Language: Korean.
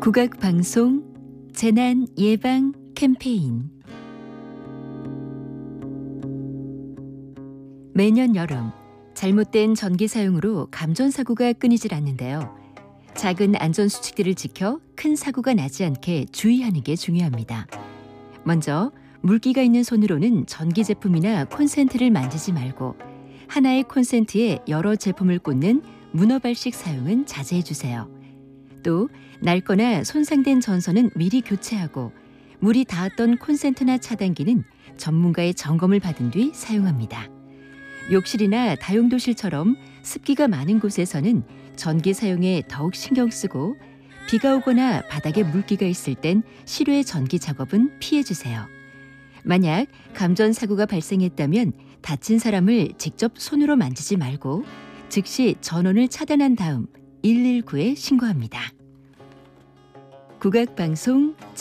국악방송 재난 예방 캠페인. 매년 여름 잘못된 전기 사용으로 감전사고가 끊이질 않는데요. 작은 안전수칙들을 지켜 큰 사고가 나지 않게 주의하는 게 중요합니다. 먼저 물기가 있는 손으로는 전기 제품이나 콘센트를 만지지 말고 하나의 콘센트에 여러 제품을 꽂는 문어발식 사용은 자제해 주세요. 또 낡거나 손상된 전선은 미리 교체하고 물이 닿았던 콘센트나 차단기는 전문가의 점검을 받은 뒤 사용합니다. 욕실이나 다용도실처럼 습기가 많은 곳에서는 전기 사용에 더욱 신경 쓰고 비가 오거나 바닥에 물기가 있을 땐 실외 전기 작업은 피해 주세요. 만약 감전 사고가 발생했다면 다친 사람을 직접 손으로 만지지 말고 즉시 전원을 차단한 다음 119에 신고합니다. 국악방송